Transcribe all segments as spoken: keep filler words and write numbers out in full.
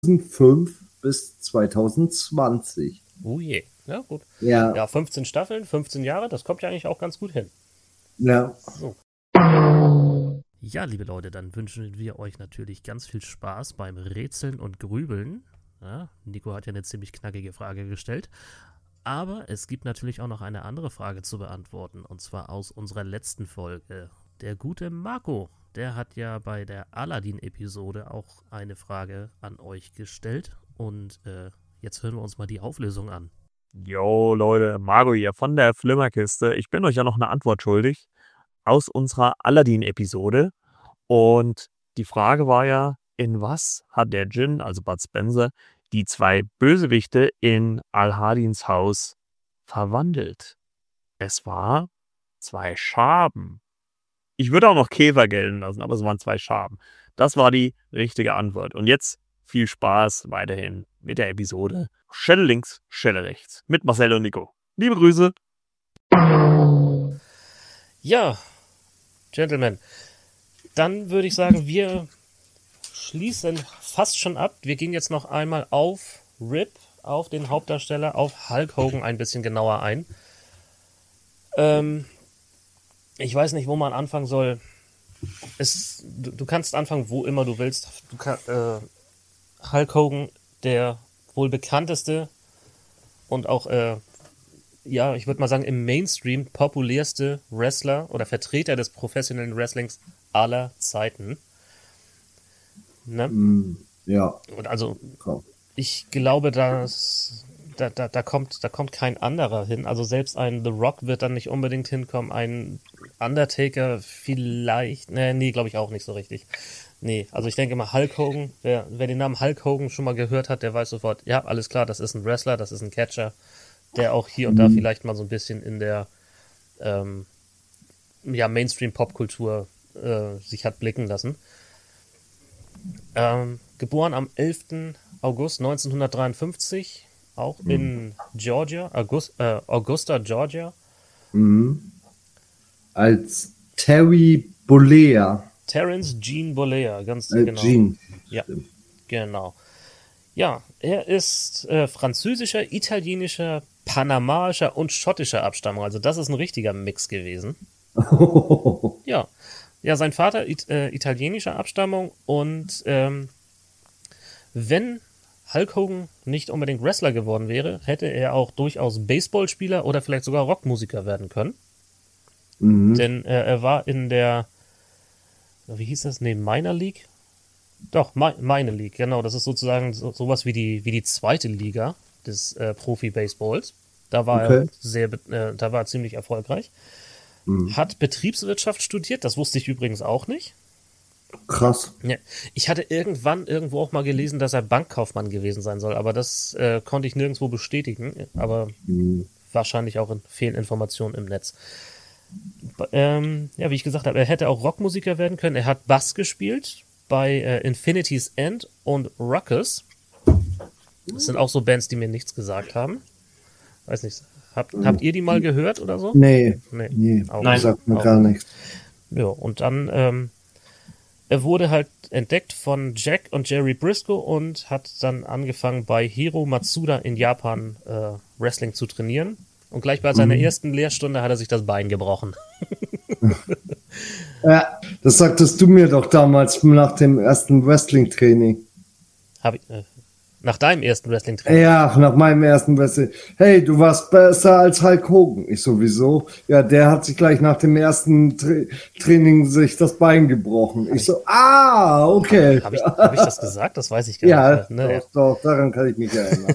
zweitausendfünf bis zweitausendzwanzig. Oh je, ja gut. Ja. Ja, fünfzehn Staffeln, fünfzehn Jahre, das kommt ja eigentlich auch ganz gut hin. Ja. So. Ja, liebe Leute, dann wünschen wir euch natürlich ganz viel Spaß beim Rätseln und Grübeln. Ja, Nico hat ja eine ziemlich knackige Frage gestellt. Aber es gibt natürlich auch noch eine andere Frage zu beantworten, und zwar aus unserer letzten Folge. Der gute Marco, der hat ja bei der Aladdin-Episode auch eine Frage an euch gestellt. Und äh, jetzt hören wir uns mal die Auflösung an. Jo, Leute, Marco hier von der Flimmerkiste. Ich bin euch ja noch eine Antwort schuldig aus unserer Aladdin-Episode. Und die Frage war ja, in was hat der Djinn, also Bud Spencer, die zwei Bösewichte in Aladdins Haus verwandelt? Es war zwei Schaben. Ich würde auch noch Käfer gelten lassen, aber es waren zwei Schaben. Das war die richtige Antwort. Und jetzt viel Spaß weiterhin mit der Episode Schelle links, Schelle rechts mit Marcel und Nico. Liebe Grüße. Ja, Gentlemen, dann würde ich sagen, wir schließen fast schon ab. Wir gehen jetzt noch einmal auf Rip, auf den Hauptdarsteller, auf Hulk Hogan ein bisschen genauer ein. Ähm, ich weiß nicht, wo man anfangen soll. Es, du, du kannst anfangen, wo immer du willst. Du kann, äh, Hulk Hogan, der wohl bekannteste und auch, äh, ja, ich würde mal sagen, im Mainstream populärste Wrestler oder Vertreter des professionellen Wrestlings aller Zeiten. Ne? Mm, ja. Und also, ich glaube, dass da, da, da, kommt, da kommt kein anderer hin. Also selbst ein The Rock wird dann nicht unbedingt hinkommen. Ein Undertaker vielleicht. Nee, nee, glaube ich auch nicht so richtig. Nee, also ich denke mal Hulk Hogan, wer, wer den Namen Hulk Hogan schon mal gehört hat, der weiß sofort, ja, alles klar, das ist ein Wrestler, das ist ein Catcher, der auch hier und da vielleicht mal so ein bisschen in der ähm, ja, Mainstream-Popkultur äh, sich hat blicken lassen. Ähm, geboren am elften August neunzehnhundertdreiundfünfzig, auch mhm. in Georgia, August, äh, Augusta, Georgia. Mhm. Als Terry Bollea. Terence Gene Bollea, ganz äh, genau. Gene. Ja, genau. Ja, er ist äh, französischer, italienischer, panamaischer und schottischer Abstammung. Also das ist ein richtiger Mix gewesen. Oh. Ja. Ja, sein Vater it, äh, italienischer Abstammung und ähm, wenn Hulk Hogan nicht unbedingt Wrestler geworden wäre, hätte er auch durchaus Baseballspieler oder vielleicht sogar Rockmusiker werden können. Mhm. Denn äh, er war in der, wie hieß das? Nee, Minor League? Doch, Mi- Minor League, genau. Das ist sozusagen so, sowas wie die, wie die zweite Liga des äh, Profi-Baseballs. Da war okay. er sehr, äh, da war er ziemlich erfolgreich. Mhm. Hat Betriebswirtschaft studiert, das wusste ich übrigens auch nicht. Krass. Ja, ich hatte irgendwann irgendwo auch mal gelesen, dass er Bankkaufmann gewesen sein soll, aber das äh, konnte ich nirgendwo bestätigen, aber mhm. wahrscheinlich auch in Fehlinformationen im Netz. Ähm, ja, wie ich gesagt habe, er hätte auch Rockmusiker werden können. Er hat Bass gespielt bei äh, Infinity's End und Ruckus. Das sind auch so Bands, die mir nichts gesagt haben. Weiß nicht, habt, habt ihr die mal gehört oder so? Nee, nee, nee. Auch, Nein, sagt mir gar nichts. Ja, und dann, ähm, er wurde halt entdeckt von Jack und Jerry Briscoe und hat dann angefangen bei Hiro Matsuda in Japan äh, Wrestling zu trainieren. Und gleich bei seiner mhm. ersten Lehrstunde hat er sich das Bein gebrochen. Ja, das sagtest du mir doch damals nach dem ersten Wrestling-Training. Hab ich, äh, nach deinem ersten Wrestling-Training? Ja, nach meinem ersten Wrestling. Hey, du warst besser als Hulk Hogan. Ich sowieso. Ja, der hat sich gleich nach dem ersten Tra- Training sich das Bein gebrochen. Ich, ich so, ah, okay. Habe ich, hab ich das gesagt? Das weiß ich gar ja, nicht. Ne? Doch, doch, daran kann ich mich erinnern.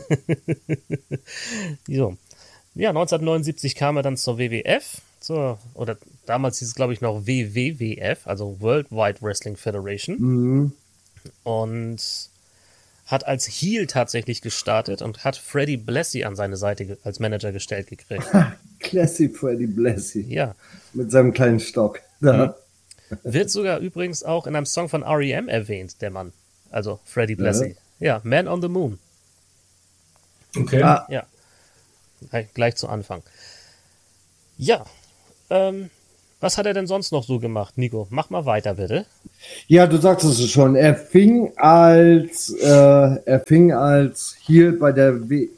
so. Ja, neunzehnhundertneunundsiebzig kam er dann zur W W F, zur, oder damals hieß es, glaube ich, noch W W W F, also Worldwide Wrestling Federation. Mhm. Und hat als Heel tatsächlich gestartet und hat Freddie Blassie an seine Seite ge- als Manager gestellt gekriegt. Classy Freddie Blassie. Ja. Mit seinem kleinen Stock. Da. Mhm. Wird sogar übrigens auch in einem Song von R E M erwähnt, der Mann. Also Freddie Blassie. Ja, ja, Man on the Moon. Okay. Ah. Ja. Gleich zu Anfang. Ja, ähm, Was hat er denn sonst noch so gemacht, Nico? Mach mal weiter, bitte. Ja, du sagtest es schon. Er fing als, äh, er fing als hier bei der W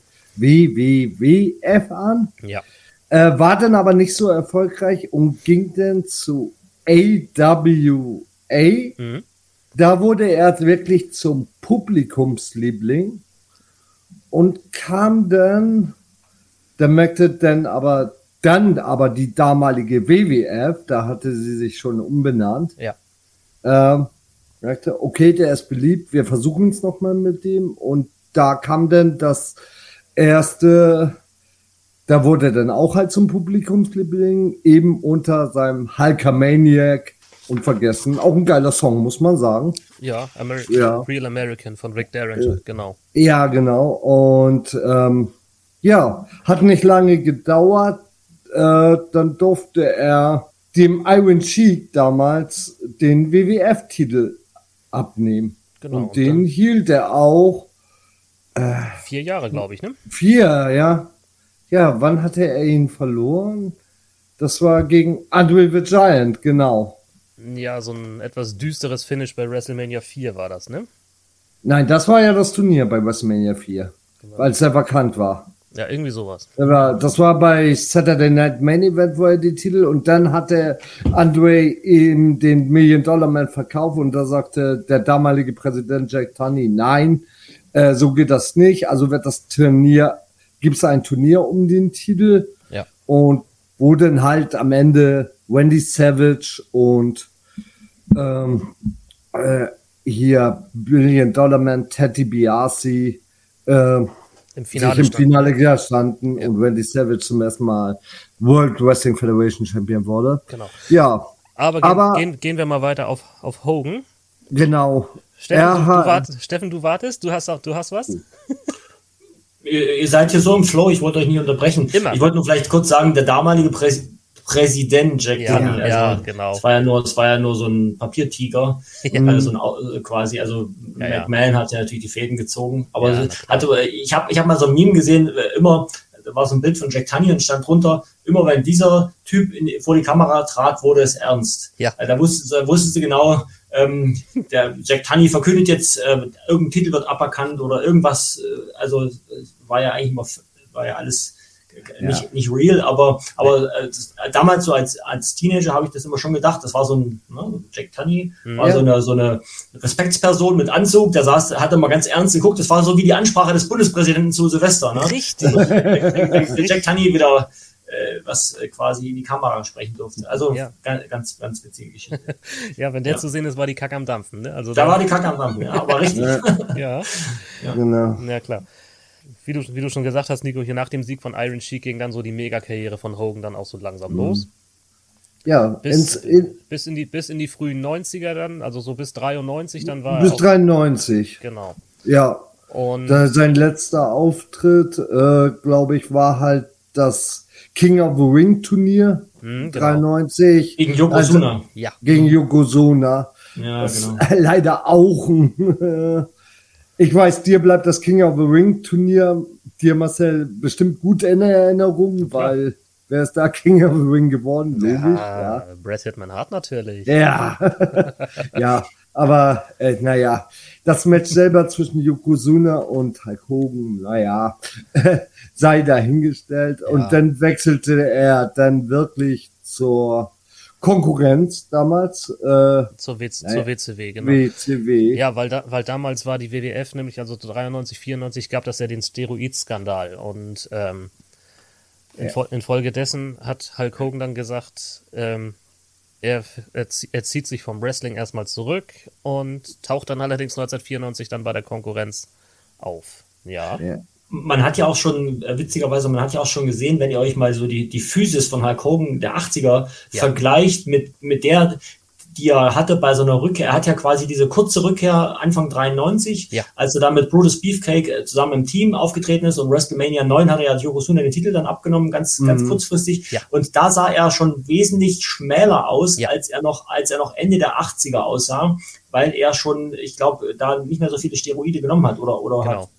W W F an. Ja. Äh, war dann aber nicht so erfolgreich und ging dann zu A W A. Mhm. Da wurde er wirklich zum Publikumsliebling und kam dann, da merkte dann aber, dann aber die damalige W W F, da hatte sie sich schon umbenannt, Ja. ähm, merkte, okay, der ist beliebt, wir versuchen es nochmal mit dem und da kam dann das erste, da wurde dann auch halt zum Publikumsliebling, eben unter seinem Hulkamaniac unvergessen. Auch ein geiler Song, muss man sagen. Ja, Ameri Ja. Real American von Rick Derringer, Ja. genau. Ja, genau. Und ähm, ja, hat nicht lange gedauert. Äh, dann durfte er dem Iron Sheik damals den W W F-Titel abnehmen. Genau, Und und den dann- hielt er auch Vier Jahre, glaube ich, ne? vier, ja. Ja, wann hatte er ihn verloren? Das war gegen Andre the Giant, genau. Ja, so ein etwas düsteres Finish bei WrestleMania vier war das, ne? Nein, das war ja das Turnier bei WrestleMania vier, als er vakant war. Ja, irgendwie sowas. Das war, das war bei Saturday Night Main Event, wo er die Titel, und dann hatte Andre ihm den Million Dollar Man verkauft und da sagte der damalige Präsident Jack Tunney, nein, äh, so geht das nicht. Also wird das Turnier, gibt es ein Turnier um den Titel, Ja. und wo dann halt am Ende Randy Savage und ähm, äh, hier Million Dollar Man Ted DiBiase äh, Im Finale sich im stand. Finale ja standen und Randy Savage zum ersten Mal World Wrestling Federation Champion wurde. Genau. Ja, Aber, gehen, Aber- gehen, gehen wir mal weiter auf, auf Hogan. genau. Steffen, Er du, du, hat- wart, Steffen, du wartest? Du hast auch, du hast was? Ihr, ihr seid hier so im Flow, ich wollte euch nicht unterbrechen. Immer. Ich wollte nur vielleicht kurz sagen, der damalige Präs Präsident Jack Ja, Tunney, ja, also, genau. Es war ja nur, es war ja nur so ein Papiertiger, Ja. also so ein Au- quasi, also Ja, ja. McMahon hat ja natürlich die Fäden gezogen, aber Ja, na klar. hatte, ich habe ich hab mal so ein Meme gesehen, äh, immer, da war so ein Bild von Jack Tunney und stand drunter, immer wenn dieser Typ in, vor die Kamera trat, wurde es ernst. Ja. Also da wusste, da wusste sie genau, ähm, der Jack Tunney verkündet jetzt, äh, irgendein Titel wird aberkannt oder irgendwas, äh, also äh, war ja eigentlich immer, war ja alles äh, nicht, Ja. nicht real, aber, aber äh, das, äh, damals so als, als Teenager habe ich das immer schon gedacht, das war so ein, ne, Jack Tunney, war Ja. so eine, so eine Respektsperson mit Anzug, der saß, hat immer ganz ernst geguckt, das war so wie die Ansprache des Bundespräsidenten zu Silvester, ne? Richtig. Der Jack Tunney wieder äh, was äh, quasi in die Kamera sprechen durfte. Also Ja. ganz, ganz, ganz witzige Geschichte. Ja, wenn der Ja. zu sehen ist, war die Kacke am Dampfen. Ne? Also Da war die Kacke am Dampfen, ja, aber richtig. Ja, Genau. ja klar. Wie du, wie du schon gesagt hast, Nico, hier nach dem Sieg von Iron Sheik ging dann so die Mega-Karriere von Hogan dann auch so langsam los. Ja, Bis, ins, in, bis, in die, bis in die frühen neunziger dann, also so bis dreiundneunzig, dann war bis er auch, dreiundneunzig. genau. Ja, Und da, sein letzter Auftritt, äh, glaube ich, war halt das King of the Ring Turnier Hm, genau. dreiundneunzig Gegen Yokozuna. ja, gegen Yokozuna. Ja, Das genau. ist leider auch ein, ich weiß, dir bleibt das King of the Ring Turnier, dir Marcel, bestimmt gut in Erinnerung, weil wer ist da King of the Ring geworden? Logisch, ja, ja. Bret Hitman Hart natürlich. Ja, ja, aber äh, naja, das Match selber zwischen Yokozuna und Hulk Hogan, naja, sei dahingestellt. Ja. Und dann wechselte er dann wirklich zur Konkurrenz damals, äh, Zur, w Ja, zur W C W, genau. W C W. Ja, weil, da, weil damals war die W W F, nämlich also dreiundneunzig, vierundneunzig gab das ja den Steroid-Skandal und ähm, in, Ja. Fol infolgedessen hat Hulk Hogan dann gesagt, ähm, er, er, zie- er zieht sich vom Wrestling erstmal zurück und taucht dann allerdings neunzehnhundertvierundneunzig dann bei der Konkurrenz auf. Ja, Ja. Man hat ja auch schon, äh, witzigerweise, man hat ja auch schon gesehen, wenn ihr euch mal so die, die Physis von Hulk Hogan der achtziger Ja. vergleicht mit, mit der, die er hatte bei so einer Rückkehr. Er hat ja quasi diese kurze Rückkehr Anfang dreiundneunzig, Ja. als er dann mit Brutus Beefcake äh, zusammen im Team aufgetreten ist, und WrestleMania neun hat er ja Yokozuna den Titel dann abgenommen, ganz, ganz Mhm. kurzfristig. Ja. Und da sah er schon wesentlich schmäler aus, Ja. als er noch, als er noch Ende der achtziger aussah, weil er schon, ich glaube, da nicht mehr so viele Steroide genommen hat, oder, oder genau. hat.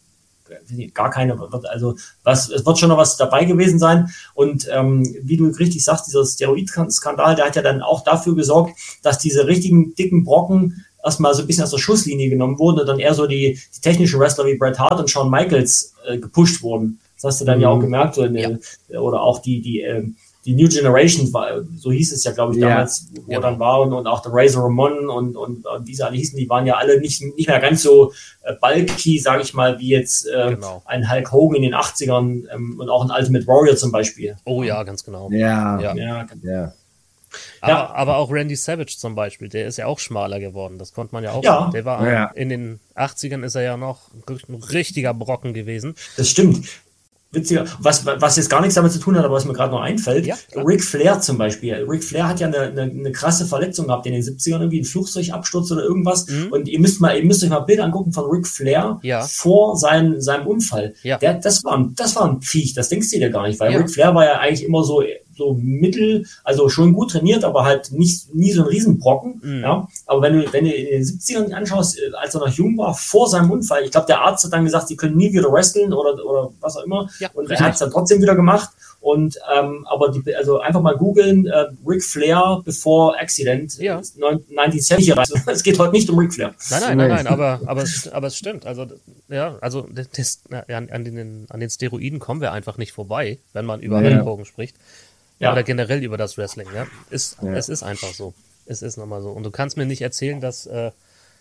gar keine, also was, es wird schon noch was dabei gewesen sein. Und ähm, wie du richtig sagst, dieser Steroidskandal, der hat ja dann auch dafür gesorgt, dass diese richtigen dicken Brocken erstmal so ein bisschen aus der Schusslinie genommen wurden und dann eher so die, die technischen Wrestler wie Bret Hart und Shawn Michaels äh, gepusht wurden. Das hast du dann mhm. ja auch gemerkt. So in, ja. Oder auch die, die, ähm, die New Generation, so hieß es ja, glaube ich, damals, ja, wo genau. dann war und, und auch der Razor Ramon und, und, und diese alle hießen, die waren ja alle nicht, nicht mehr ganz so äh, bulky, sage ich mal, wie jetzt äh, genau. ein Hulk Hogan in den achtzigern ähm, und auch ein Ultimate Warrior zum Beispiel. Oh ja, ganz genau. Ja, ja. ja. ja. Aber, ja. aber auch Randy Savage zum Beispiel, der ist ja auch schmaler geworden, das konnte man ja auch ja. sehen. Der war ja. in den achtzigern ist er ja noch ein richtiger Brocken gewesen. Das stimmt. Witziger, was, was jetzt gar nichts damit zu tun hat, aber was mir gerade noch einfällt, ja, Ric Flair zum Beispiel. Ric Flair hat ja eine, eine, eine krasse Verletzung gehabt in den siebzigern, irgendwie ein Flugzeugabsturz oder irgendwas. Mhm. Und ihr müsst mal, ihr müsst euch mal Bilder angucken von Ric Flair ja. vor sein, seinem Unfall. Ja. Der, das war ein, das war ein Viech, das denkst du dir gar nicht, weil ja. Ric Flair war ja eigentlich immer so, so mittel, also schon gut trainiert, aber halt nicht, nie so ein Riesenbrocken, mhm. ja. Aber wenn du, wenn du in den siebzigern anschaust, als er noch jung war, vor seinem Unfall, ich glaube, der Arzt hat dann gesagt, sie können nie wieder wresteln oder, oder was auch immer. Ja, und er hat es dann trotzdem wieder gemacht. Und, ähm, aber die, also einfach mal googeln, äh, Ric Flair before Accident, ja. neunzehnhundertsiebzig. Also, es geht heute nicht um Ric Flair. Nein, nein, nein, nein, aber, aber, es, aber es stimmt. Also, ja, also, das, an, an, den, an den Steroiden kommen wir einfach nicht vorbei, wenn man über Hulk Hogan spricht. Ja. Oder generell über das Wrestling, ja. Ist, ja. Es ist einfach so. Es ist nochmal so. Und du kannst mir nicht erzählen, dass, äh,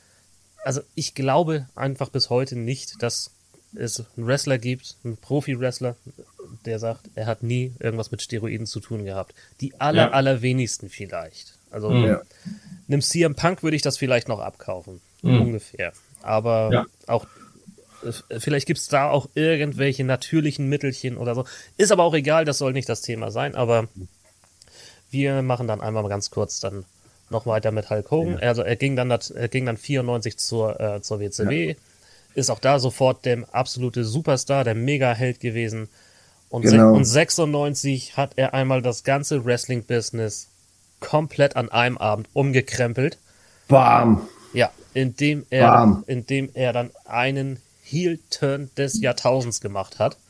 also ich glaube einfach bis heute nicht, dass es einen Wrestler gibt, einen Profi-Wrestler, der sagt, er hat nie irgendwas mit Steroiden zu tun gehabt. Die aller, ja. allerwenigsten vielleicht. Also ja. einem C M Punk würde ich das vielleicht noch abkaufen. Mhm. Ungefähr. Aber ja. auch vielleicht gibt es da auch irgendwelche natürlichen Mittelchen oder so. Ist aber auch egal, das soll nicht das Thema sein, aber wir machen dann einmal ganz kurz dann noch weiter mit Hulk Hogan. Ja. Also er ging dann er ging dann vierundneunzig zur, äh, zur W C W, ja. ist auch da sofort der absolute Superstar, der Mega-Held gewesen. Und, genau. und sechsundneunzig hat er einmal das ganze Wrestling-Business komplett an einem Abend umgekrempelt. Bam! Ja, indem er, Bam. indem er dann einen Heel-Turn des Jahrtausends gemacht hat.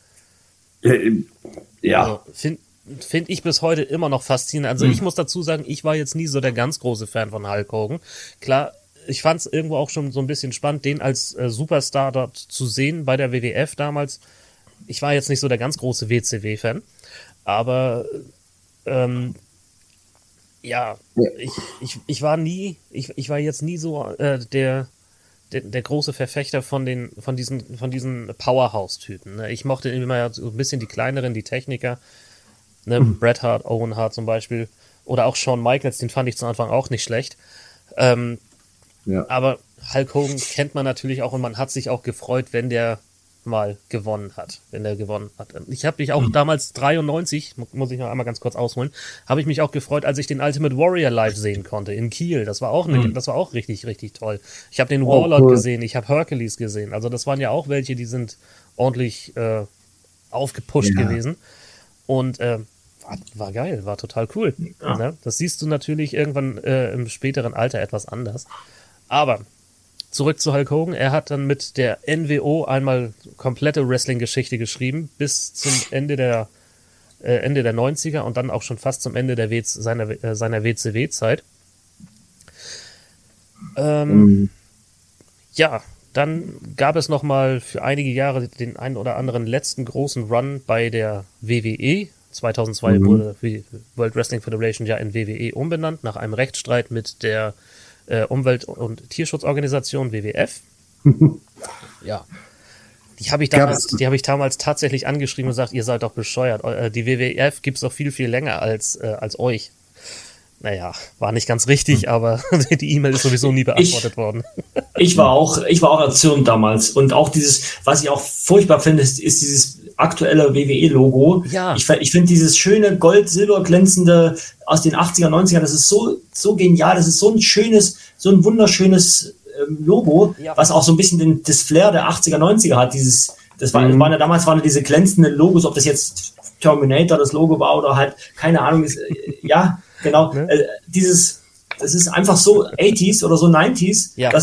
Ja. Also, Finde find ich bis heute immer noch faszinierend. Also mhm. ich muss dazu sagen, ich war jetzt nie so der ganz große Fan von Hulk Hogan. Klar, ich fand es irgendwo auch schon so ein bisschen spannend, den als äh, Superstar dort zu sehen bei der W W F damals. Ich war jetzt nicht so der ganz große W C W-Fan, aber ähm, ja, ja. Ich, ich, ich war nie, ich, ich war jetzt nie so äh, der Der, der große Verfechter von den von diesen von diesen Powerhouse-Typen. Ne? Ich mochte immer so ein bisschen die kleineren, die Techniker. Ne? Mhm. Bret Hart, Owen Hart zum Beispiel. Oder auch Shawn Michaels, den fand ich zu Anfang auch nicht schlecht. Ähm, ja. Aber Hulk Hogan kennt man natürlich auch und man hat sich auch gefreut, wenn der mal gewonnen hat. Wenn der gewonnen hat. Ich habe mich auch mhm. damals dreiundneunzig, muss ich noch einmal ganz kurz ausholen, habe ich mich auch gefreut, als ich den Ultimate Warrior live sehen konnte in Kiel. Das war auch eine, mhm. das war auch richtig, richtig toll. Ich habe den oh, Warlord cool. gesehen, ich habe Hercules gesehen. Also das waren ja auch welche, die sind ordentlich äh, aufgepusht ja. gewesen. Und äh, war, war geil, war total cool. Ja. Ne? Das siehst du natürlich irgendwann äh, im späteren Alter etwas anders. Aber zurück zu Hulk Hogan. Er hat dann mit der N W O einmal komplette Wrestling-Geschichte geschrieben, bis zum Ende der äh, Ende der neunziger und dann auch schon fast zum Ende der w- seiner, äh, seiner W C W-Zeit. Ähm, mhm. Ja, dann gab es noch mal für einige Jahre den einen oder anderen letzten großen Run bei der W W E. zweitausendzwei mhm. wurde World Wrestling Federation ja in W W E umbenannt, nach einem Rechtsstreit mit der Umwelt- und Tierschutzorganisation W W F. Ja. Die habe ich damals, die habe ich damals tatsächlich angeschrieben und gesagt, ihr seid doch bescheuert. Die W W F gibt es doch viel, viel länger als, äh, als euch. Naja, war nicht ganz richtig, hm. aber die E-Mail ist sowieso nie beantwortet ich, worden. Ich war auch, ich war auch erzürnt damals. Und auch dieses, was ich auch furchtbar finde, ist, ist dieses aktuelle W W E-Logo. Ja. Ich, ich finde dieses schöne Gold-Silber glänzende aus den achtziger, neunziger, das ist so, so genial. Das ist so ein schönes, so ein wunderschönes ähm, Logo, ja. was auch so ein bisschen den, das Flair der achtziger, neunziger hat. Dieses, das war, mhm. waren ja damals waren diese glänzenden Logos, ob das jetzt Terminator das Logo war oder halt, keine Ahnung, ist, äh, ja, genau. Ne? Äh, dieses, das ist einfach so achtziger oder so neunziger, ja. das,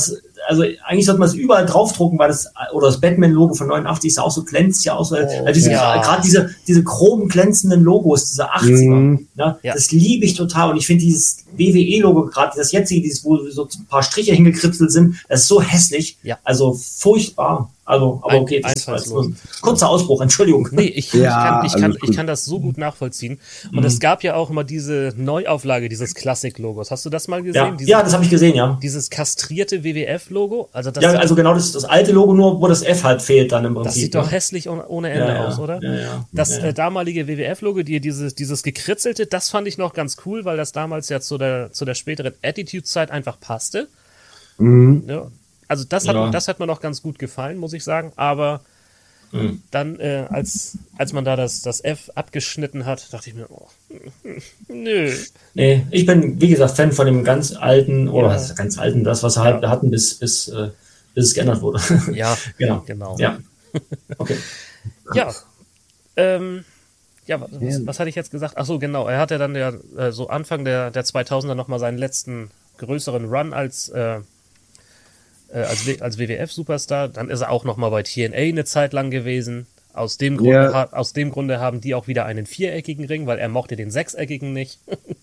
also eigentlich sollte man es überall draufdrucken, weil das, oder das Batman-Logo von neunundachtzig ist ja auch so, glänzt ja auch so, oh, also diese, ja. gerade diese, diese chromen glänzenden Logos, diese achtziger, Mhm. ne, Ja. das liebe ich total und ich finde dieses W W E-Logo, gerade das jetzige, dieses, wo so ein paar Striche hingekritzelt sind, das ist so hässlich, Ja. also furchtbar. Also, aber Ein- okay, das war jetzt nur einfallslos. ein kurzer Ausbruch, Entschuldigung. Nee, ich, Ja, ich, kann, ich, kann, alles ich gut. kann das so gut nachvollziehen. Und es gab ja auch immer diese Neuauflage dieses Classic-Logos. Hast du das mal gesehen? Ja, Dieses, ja, das habe ich gesehen, ja. dieses kastrierte W W F-Logo? Also das, Ja, sieht, also genau das, das alte Logo nur, wo das F halt fehlt dann im Prinzip. das sieht ne? doch hässlich ohne, ohne Ende Ja, ja, aus, oder? ja, ja. Das Ja. äh, damalige W W F-Logo, die, dieses, dieses gekritzelte, das fand ich noch ganz cool, weil das damals ja zu der, zu der späteren Attitude-Zeit einfach passte. Mhm. Ja. Also das hat, Ja. das hat mir noch ganz gut gefallen, muss ich sagen. Aber Mhm. dann, äh, als, als man da das, das F abgeschnitten hat, dachte ich mir, oh, nö. Nee, ich bin, wie gesagt, Fan von dem ganz alten, oder Ja. was ist ganz alten, das, was wir halt hatten, bis, bis, äh, bis es geändert wurde. Ja, genau. genau. Ja. Okay. Ja. Ähm, ja, was, Ja. was, was hatte ich jetzt gesagt? Ach so, genau. Er hatte dann ja äh, so Anfang der, der zweitausender nochmal seinen letzten größeren Run als, äh, äh, als, W- als W W F-Superstar. Dann ist er auch nochmal bei T N A eine Zeit lang gewesen. Aus dem, Grunde, Ja. ha, aus dem Grunde haben die auch wieder einen viereckigen Ring, weil er mochte den sechseckigen nicht.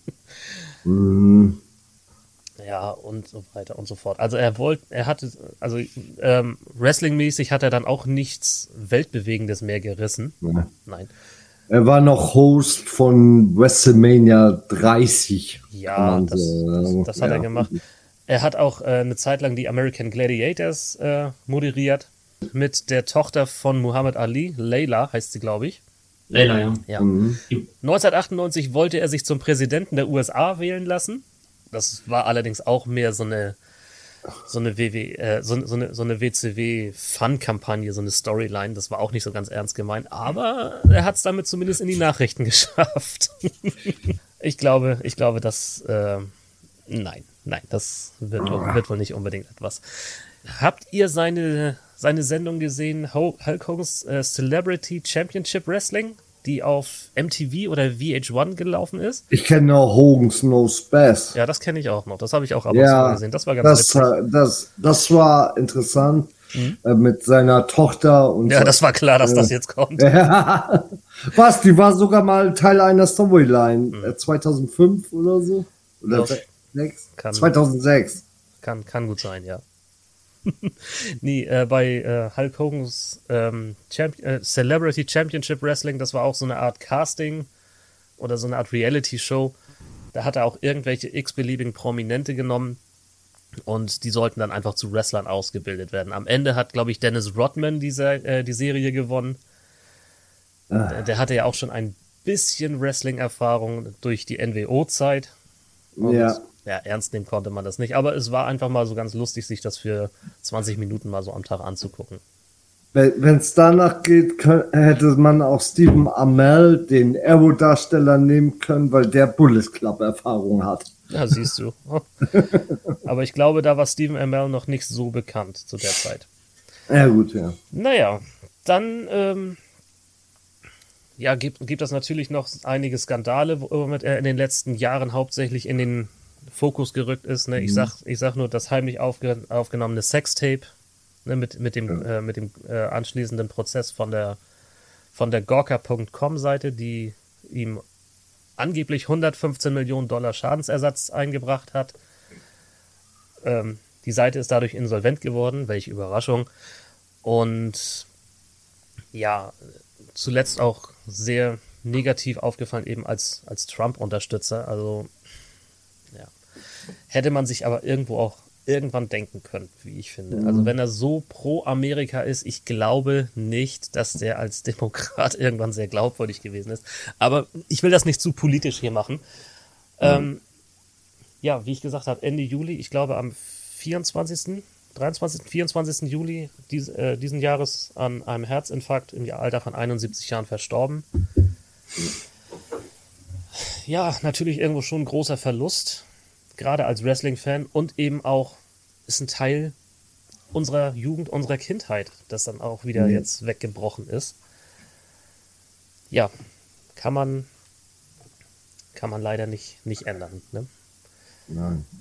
Mhm. Ja, und so weiter und so fort. Also er wollte, er hatte, also ähm, Wrestling-mäßig hat er dann auch nichts Weltbewegendes mehr gerissen. Ja. Nein. Er war noch Host von WrestleMania dreißig. Ja, kann man das, sagen. das, das hat Ja. er gemacht. Er hat auch äh, eine Zeit lang die American Gladiators äh, moderiert mit der Tochter von Muhammad Ali, Layla heißt sie, glaube ich. Leila, ja. Ja. Mhm. neunzehnhundertachtundneunzig wollte er sich zum Präsidenten der U S A wählen lassen. Das war allerdings auch mehr so eine so eine W W, äh, so, so eine so eine W C W-Fun-Kampagne, so eine Storyline. Das war auch nicht so ganz ernst gemeint, aber er hat es damit zumindest in die Nachrichten geschafft. ich glaube, ich glaube, dass äh, nein, nein, das wird, wohl- wird wohl nicht unbedingt etwas. Habt ihr seine seine Sendung gesehen, Ho- Hulk Hogan's äh, Celebrity Championship Wrestling, die auf M T V oder V H eins gelaufen ist? Ich kenne noch Hogan's No Space. Ja, das kenne ich auch noch. Das habe ich auch ab und zu mal Ja, gesehen. Das war ganz das, witzig. äh, das, das war interessant äh, mit seiner Tochter und Ja, so. das war klar, dass das jetzt kommt. Ja. Was? Die war sogar mal Teil einer Storyline Mhm. äh, zweitausendfünf oder so? Oder Doch. sechs? Kann- zweitausendsechs. Kann, kann gut sein, ja. nee, äh, bei äh, Hulk Hogan's ähm, Champ äh, Celebrity Championship Wrestling, das war auch so eine Art Casting oder so eine Art Reality-Show. Da hat er auch irgendwelche x-beliebigen Prominente genommen und die sollten dann einfach zu Wrestlern ausgebildet werden. Am Ende hat, glaube ich, Dennis Rodman diese, äh, die Serie gewonnen. Der, der hatte ja auch schon ein bisschen Wrestling-Erfahrung durch die N W O-Zeit. Und Ja. ja, ernst nehmen konnte man das nicht. Aber es war einfach mal so ganz lustig, sich das für zwanzig Minuten mal so am Tag anzugucken. Wenn es danach geht, könnt, hätte man auch Stephen Amell, den Arrow-Darsteller, nehmen können, weil der Bullet Club-Erfahrung hat. Ja, siehst du. Aber ich glaube, da war Stephen Amell noch nicht so bekannt zu der Zeit. Ja, gut, ja. Naja, dann ähm, ja, gibt, gibt es natürlich noch einige Skandale, womit er in den letzten Jahren hauptsächlich in den Fokus gerückt ist. Ne? Ich, sag, ich sag nur das heimlich aufge, aufgenommene Sextape, ne? mit, mit dem, äh, mit dem äh, anschließenden Prozess von der, von der Gawker Punkt com Seite, die ihm angeblich hundertfünfzehn Millionen Dollar Schadensersatz eingebracht hat. Ähm, die Seite ist dadurch insolvent geworden, welche Überraschung. Und ja, zuletzt auch sehr negativ aufgefallen, eben als, als Trump-Unterstützer. Also, ja. Hätte man sich aber irgendwo auch irgendwann denken können, wie ich finde. Mhm. Also, wenn er so pro Amerika ist, ich glaube nicht, dass der als Demokrat irgendwann sehr glaubwürdig gewesen ist. Aber ich will das nicht zu politisch hier machen. Mhm. Ähm, ja, wie ich gesagt habe, Ende Juli, ich glaube am vierundzwanzigsten dreiundzwanzigsten, vierundzwanzigsten Juli dies, äh, diesen Jahres an einem Herzinfarkt im Alter von einundsiebzig Jahren verstorben. Ja, natürlich irgendwo schon ein großer Verlust, gerade als Wrestling-Fan, und eben auch ist ein Teil unserer Jugend, unserer Kindheit, das dann auch wieder mhm. jetzt weggebrochen ist. Ja, kann man kann man leider nicht, nicht ändern. Ne? Nein.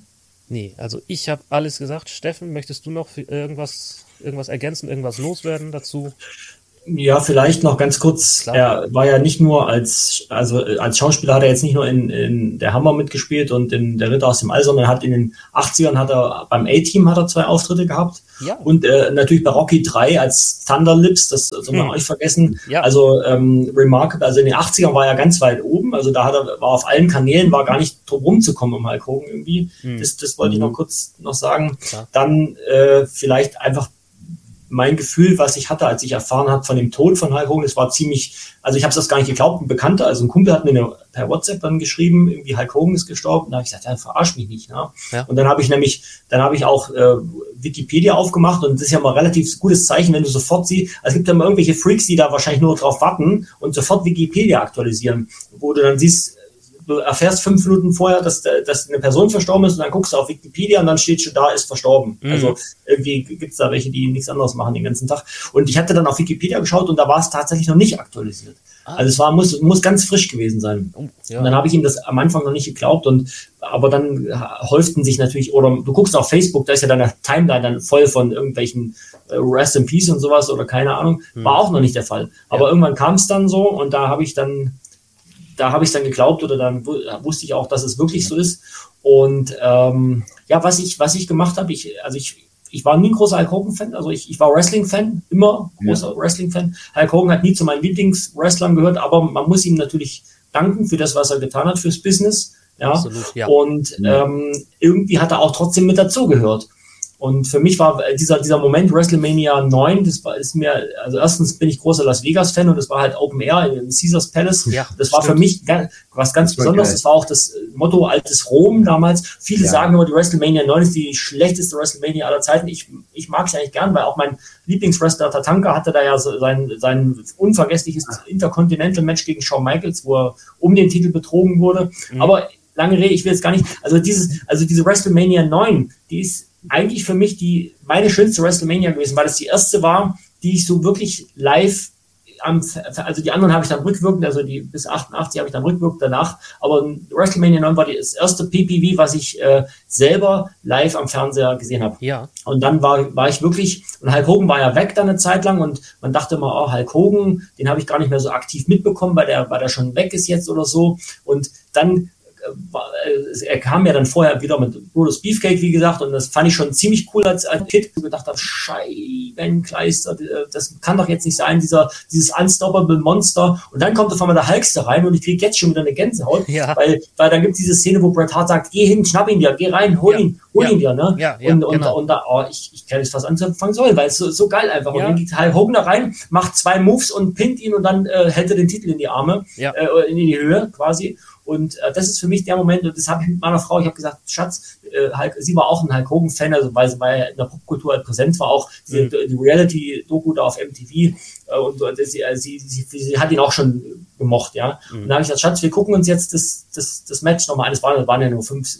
Nee, also ich habe alles gesagt. Steffen, möchtest du noch für irgendwas, irgendwas ergänzen, irgendwas loswerden dazu? Ja, vielleicht noch ganz kurz. Klar. Er war ja nicht nur als, also äh, als Schauspieler hat er jetzt nicht nur in, in Der Hammer mitgespielt und in Der Ritter aus dem All, sondern hat in den achtzigern hat er beim A-Team hat er zwei Auftritte gehabt. Ja. Und äh, natürlich bei Rocky drei als Thunder Lips, das soll man Hm. auch nicht vergessen. Ja. Also ähm, remarkable, also in den achtzigern war er ganz weit oben, also da hat er, war auf allen Kanälen, war gar nicht drum rumzukommen um Hulk Hogan irgendwie. Hm. Das, das wollte ich noch kurz noch sagen. Klar. Dann äh, vielleicht einfach mein Gefühl, was ich hatte, als ich erfahren habe von dem Tod von Hulk Hogan, das war ziemlich, also ich habe das gar nicht geglaubt, ein Bekannter, also ein Kumpel hat mir eine, per WhatsApp dann geschrieben, irgendwie Hulk Hogan ist gestorben, da habe ich gesagt, ja, verarsch mich nicht. Ne? Ja. Und dann habe ich nämlich, dann habe ich auch äh, Wikipedia aufgemacht und das ist ja mal ein relativ gutes Zeichen, wenn du sofort siehst, also es gibt ja mal irgendwelche Freaks, die da wahrscheinlich nur drauf warten und sofort Wikipedia aktualisieren, wo du dann siehst, du erfährst fünf Minuten vorher, dass, dass eine Person verstorben ist und dann guckst du auf Wikipedia und dann steht schon da, ist verstorben. Mhm. Also irgendwie gibt's da welche, die nichts anderes machen den ganzen Tag. Und ich hatte dann auf Wikipedia geschaut und da war es tatsächlich noch nicht aktualisiert. Ah. Also es war, muss, muss ganz frisch gewesen sein. Oh, ja. Und dann habe ich ihm das am Anfang noch nicht geglaubt und aber dann häuften sich natürlich, oder du guckst auf Facebook, da ist ja deine Timeline dann voll von irgendwelchen äh, Rest in Peace und sowas oder keine Ahnung, Mhm. war auch noch nicht der Fall. Aber Ja. irgendwann kam es dann so und da habe ich dann da habe ich es dann geglaubt oder dann wu- wusste ich auch, dass es wirklich so ist. Und ähm, ja, was ich, was ich gemacht habe, ich, also ich, ich war nie ein großer Hulk Hogan-Fan, also ich, ich war Wrestling-Fan, immer großer Wrestling-Fan. Hulk Hogan hat nie zu meinen Lieblings-Wrestlern gehört, aber man muss ihm natürlich danken für das, was er getan hat fürs Business. Ja. Absolut, ja. Und ähm, irgendwie hat er auch trotzdem mit dazugehört. Und für mich war dieser, dieser Moment WrestleMania neun, das war, ist mir, also erstens bin ich großer Las Vegas-Fan und das war halt Open Air im Caesars Palace. Ja, das war stimmt. für mich ga- was ganz Das war Besonderes. geil. Das war auch das Motto altes Rom damals. Viele Ja. sagen immer, die WrestleMania neun ist die schlechteste WrestleMania aller Zeiten. Ich, ich mag es eigentlich gern, weil auch mein Lieblingswrestler Tatanka hatte da ja so sein, sein unvergessliches Intercontinental-Match gegen Shawn Michaels, wo er um den Titel betrogen wurde. Mhm. Aber lange Rede, ich will jetzt gar nicht, also dieses, also diese WrestleMania neun, die ist eigentlich für mich die, meine schönste WrestleMania gewesen, weil es die erste war, die ich so wirklich live am, also die anderen habe ich dann rückwirkend, also die bis achtundachtzig habe ich dann rückwirkend danach, aber WrestleMania neun war das erste P P V, was ich äh, selber live am Fernseher gesehen habe. Ja. Und dann war, war ich wirklich, und Hulk Hogan war ja weg dann eine Zeit lang und man dachte immer, oh, Hulk Hogan, den habe ich gar nicht mehr so aktiv mitbekommen, weil der, weil der schon weg ist jetzt oder so. Und dann, äh, war- äh, er kam ja dann vorher wieder mit Brutus Beefcake, wie gesagt, und das fand ich schon ziemlich cool als, als Kid. Ich gedacht habe, Scheibenkleister, äh, das kann doch jetzt nicht sein, dieser, dieses Unstoppable Monster. Und dann kommt auf einmal der Hulkster rein und ich kriege jetzt schon wieder eine Gänsehaut, Ja. weil, weil dann gibt es diese Szene, wo Bret Hart sagt, geh hin, schnapp ihn dir, geh rein, hol Ja. ihn, hol Ja. ihn dir, ne? Ja, ja, und, und, genau. und da, oh, ich, ich kann jetzt fast anfangen sollen, weil es so, so geil einfach. Ja. Und dann geht Hulk Hogan da rein, macht zwei Moves und pinnt ihn und dann äh, hält er den Titel in die Arme, Ja. äh, in die Höhe quasi. Und äh, das ist für mich der Moment, und das habe ich mit meiner Frau, ich habe gesagt, Schatz, äh, Hulk, sie war auch ein Hulk Hogan-Fan, also weil sie weil er in der Popkultur halt präsent war, auch diese, Mhm. die Reality-Doku da auf M T V, äh, und, und sie, äh, sie, sie, sie hat ihn auch schon gemocht, ja. Mhm. Und da habe ich gesagt, Schatz, wir gucken uns jetzt das, das, das Match nochmal an, es waren, waren ja nur fünf,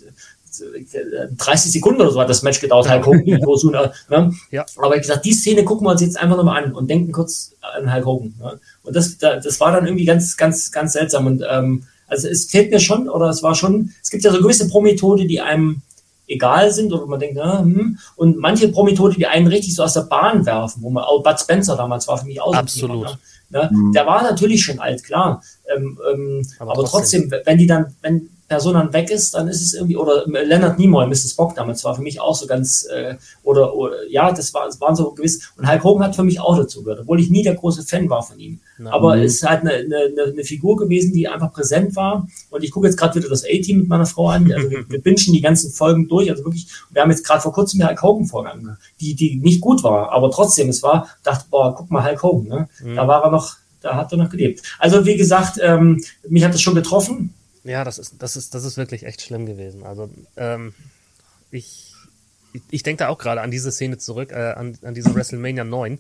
dreißig Sekunden oder so hat das Match gedauert, Hulk Hogan gegen Yokozuna, ne? Ja. Aber ich gesagt, die Szene gucken wir uns jetzt einfach nochmal an und denken kurz an Hulk Hogan. Ne? Und das, da- das war dann irgendwie ganz, ganz, ganz seltsam. Und ähm, also es fehlt mir schon, oder es war schon, es gibt ja so gewisse Pro-Methode, die einem egal sind, oder man denkt, ah, hm, und manche Pro-Methode, die einen richtig so aus der Bahn werfen, wo man, auch Bud Spencer damals war für mich auch so ein Absolut. Thema, ne? Mhm. Der war natürlich schon alt, klar. Ähm, ähm, Aber aber, trotzdem. trotzdem, wenn die dann, wenn Person dann weg ist, dann ist es irgendwie, oder Leonard Nimoy, Missus Spock damals war für mich auch so ganz, äh, oder, oder ja, das war, es waren so gewiss, und Hulk Hogan hat für mich auch dazu gehört, obwohl ich nie der große Fan war von ihm. Na, Aber Mhm. es ist halt eine, eine, eine Figur gewesen, die einfach präsent war. Und ich gucke jetzt gerade wieder das A-Team mit meiner Frau an. Also wir, wir bingen die ganzen Folgen durch. Also wirklich, wir haben jetzt gerade vor kurzem die Hulk Hogan-Folge, die, die nicht gut war, aber trotzdem, es war, dachte, boah, guck mal, Hulk Hogan, ne? Mhm. Da war er noch, da hat er noch gelebt. Also wie gesagt, ähm, mich hat das schon getroffen. Ja, das ist, das ist, das ist wirklich echt schlimm gewesen. Also, ähm, ich, ich, ich denke da auch gerade an diese Szene zurück, äh, an, an diese WrestleMania neun.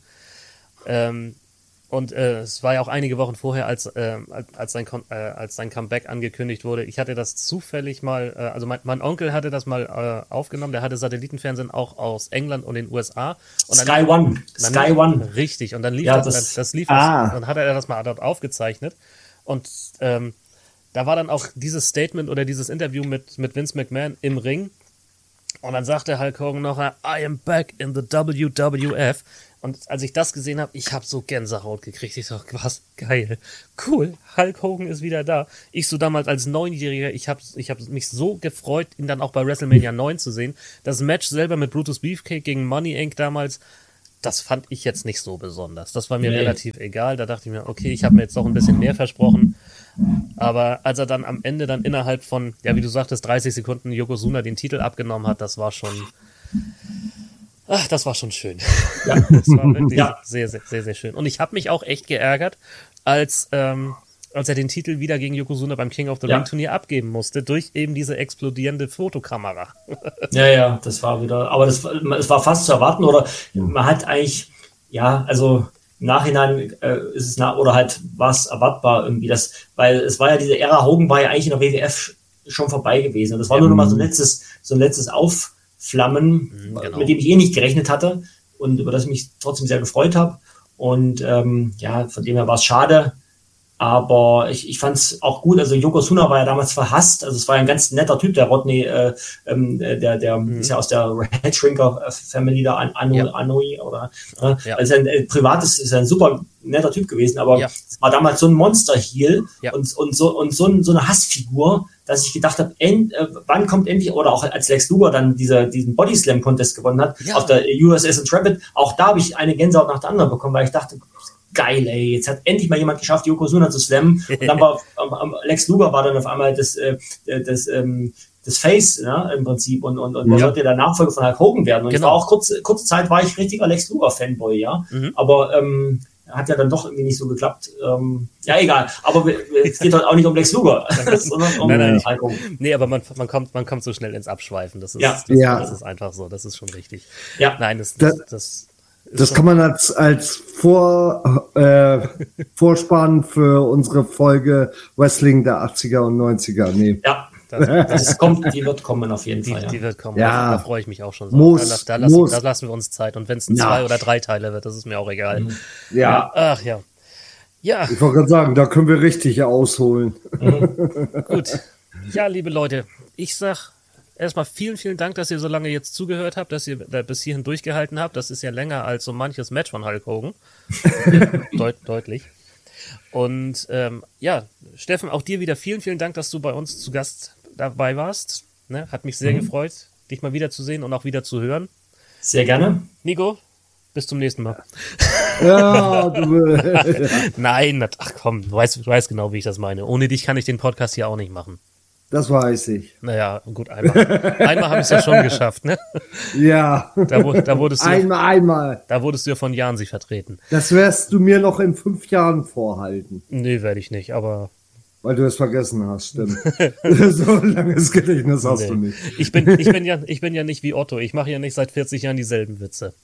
Ähm, und äh, es war ja auch einige Wochen vorher, als, äh, als, als, sein, Kon- äh, als sein Comeback angekündigt wurde. Ich hatte das zufällig mal, äh, also mein, mein Onkel hatte das mal äh, aufgenommen, der hatte Satellitenfernsehen auch aus England und den U S A. Und dann Sky lief- One. dann Sky lief, One. Richtig, und dann lief Ja, das, das- das, das lief Ah. das, dann hat er das mal dort aufgezeichnet. Und ähm, da war dann auch dieses Statement oder dieses Interview mit, mit Vince McMahon im Ring. Und dann sagte Hulk Hogan noch, I am back in the W W F. Und als ich das gesehen habe, ich habe so Gänsehaut gekriegt. Ich so, was geil, cool, Hulk Hogan ist wieder da. Ich so damals als Neunjähriger, ich habe ich hab mich so gefreut, ihn dann auch bei WrestleMania neun zu sehen. Das Match selber mit Brutus Beefcake gegen Money Incorporated damals, das fand ich jetzt nicht so besonders. Das war mir nee. relativ egal. Da dachte ich mir, okay, ich habe mir jetzt noch ein bisschen mehr versprochen. Aber als er dann am Ende dann innerhalb von, ja, wie du sagtest, dreißig Sekunden Yokozuna den Titel abgenommen hat, das war schon... Ach, das war schon schön. Ja. Das war wirklich ja. sehr, sehr, sehr, sehr schön. Und ich habe mich auch echt geärgert, als, ähm, als er den Titel wieder gegen Yokozuna beim King of the ja. Ring Turnier abgeben musste, durch eben diese explodierende Fotokamera. Ja, ja, das war wieder, aber das, es war fast zu erwarten, oder man hat eigentlich, ja, also im Nachhinein äh, ist es, na, oder halt war es erwartbar irgendwie, das, weil es war ja diese Ära Hogan war ja eigentlich in der W W F schon vorbei gewesen. Und das war ja. nur noch mal so ein letztes, so ein letztes Auf Flammen, genau. mit dem ich eh nicht gerechnet hatte und über das ich mich trotzdem sehr gefreut habe. Und ähm, ja, von dem her war es schade. Aber ich, ich fand es auch gut. Also Yokozuna war ja damals verhasst. Also es war ein ganz netter Typ, der Rodney, äh, ähm, der, der mhm. ist ja aus der Headshrinker-Family da, Anu, ja. Anui, oder? Äh, ja. Also ein äh, privates, ist ein super netter Typ gewesen, aber ja. es war damals so ein Monster-Heel ja. und, und, so, und so, ein, so eine Hassfigur, dass ich gedacht habe, end, äh, wann kommt endlich, oder auch als Lex Luger dann dieser, diesen Bodyslam-Contest gewonnen hat, ja. auf der U S S Intrepid, auch da habe ich eine Gänsehaut nach der anderen bekommen, weil ich dachte, geil, ey, jetzt hat endlich mal jemand geschafft, Yokozuna zu slammen. Und dann war ähm, Lex Luger war dann auf einmal das, äh, das, ähm, das Face, ne, im Prinzip, und, und, und ja. sollte der Nachfolger von Hulk Hogan werden. Und genau. ich war auch kurze, kurze Zeit war ich richtiger Lex Luger-Fanboy, ja. Mhm. Aber ähm, hat ja dann doch irgendwie nicht so geklappt. Ähm, ja, egal. Aber es geht halt auch nicht um Lex Luger, sondern um nein, nein, Hulk Hogan. Nee, aber man, man, kommt, man kommt so schnell ins Abschweifen. Das ist, ja. Das, ja. das ist einfach so. Das ist schon richtig. Ja. Nein, das, das, das, das Das kann man als, als Vor, äh, Vorspann für unsere Folge Wrestling der achtziger und neunziger nehmen. Ja, das, das kommt, die wird kommen auf jeden die, Fall. Ja. Die wird kommen, ja. da freue ich mich auch schon. Muss, da, da, lassen, muss. da lassen wir uns Zeit. Und wenn es ein ja. Zwei- oder Drei-Teiler wird, das ist mir auch egal. Ja. Ach ja. Ja. Ich wollte gerade sagen, da können wir richtig ausholen. Mhm. Gut. Ja, liebe Leute, ich sag erstmal vielen, vielen Dank, dass ihr so lange jetzt zugehört habt, dass ihr da bis hierhin durchgehalten habt. Das ist ja länger als so manches Match von Hulk Hogan. Deut deutlich. Und ähm, ja, Steffen, auch dir wieder vielen, vielen Dank, dass du bei uns zu Gast dabei warst. Ne? Hat mich sehr mhm. gefreut, dich mal wieder zu sehen und auch wieder zu hören. Sehr gerne. Nico, bis zum nächsten Mal. Ja, du Nein, ach komm, du weißt, du weißt genau, wie ich das meine. Ohne dich kann ich den Podcast hier auch nicht machen. Das weiß ich. Naja, gut, einmal, einmal habe ich es ja schon geschafft, ne? Ja. Da, da wurdest du einmal, ja, einmal. Da wurdest du ja von Jansi vertreten. Das wirst du mir noch in fünf Jahren vorhalten. Nee, werde ich nicht, aber... Weil du es vergessen hast, stimmt. So ein langes Gedächtnis hast nee. du nicht. Ich bin, ich, bin ja, ich bin ja nicht wie Otto. Ich mache ja nicht seit vierzig Jahren dieselben Witze.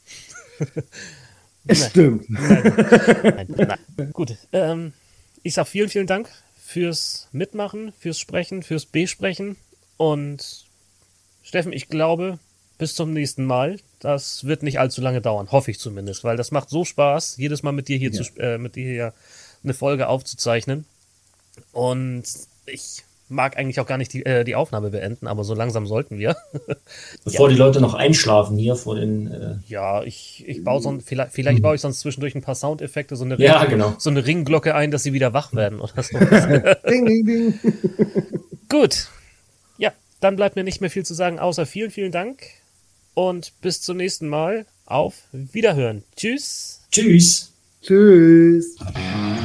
Es nein. Stimmt. Nein, nein, nein. Gut, ähm, ich sag vielen, vielen Dank fürs Mitmachen, fürs Sprechen, fürs Besprechen. Und Steffen, ich glaube, bis zum nächsten Mal. Das wird nicht allzu lange dauern, hoffe ich zumindest, weil das macht so Spaß, jedes Mal mit dir hier, ja. zu, äh, mit dir hier eine Folge aufzuzeichnen. Und ich mag eigentlich auch gar nicht die, äh, die Aufnahme beenden, aber so langsam sollten wir. Bevor ja. die Leute noch einschlafen hier vor den... Äh ja, ich, ich baue sonst, vielleicht, vielleicht baue ich sonst zwischendurch ein paar Soundeffekte, so eine, ja, Ring, genau. so eine Ringglocke ein, dass sie wieder wach werden oder so. Ding, ding, ding. Gut. Ja, dann bleibt mir nicht mehr viel zu sagen, außer vielen, vielen Dank und bis zum nächsten Mal. Auf Wiederhören. Tschüss. Tschüss. Tschüss.